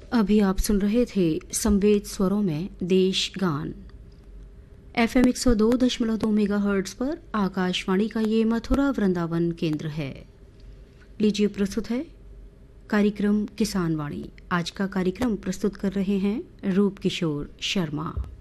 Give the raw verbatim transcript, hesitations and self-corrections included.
अभी आप सुन रहे थे संवेद स्वरों में देश गान। एफ एम एक सौ दो दशमलव दो मेगा हर्ट्ज पर आकाशवाणी का ये मथुरा वृंदावन केंद्र है। लीजिए प्रस्तुत है कार्यक्रम किसान वाणी। आज का कार्यक्रम प्रस्तुत कर रहे हैं रूप किशोर शर्मा।